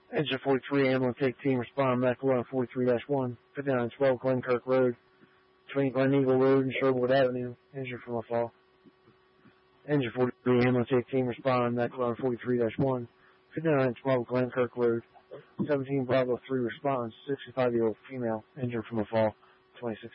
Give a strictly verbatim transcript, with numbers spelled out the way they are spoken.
Engine forty-three, ambulance take team, respond, medical on forty-three dash one, fifty-nine twelve Glenkirk Road, between Glen Eagle Road and Sherwood Avenue, injured from a fall. Engine forty-three, ambulance take team, respond, medical on forty-three dash one, fifty-nine twelve Glenkirk Road, seventeen Bravo three responds, sixty-five-year-old female, injured from a fall, twenty-six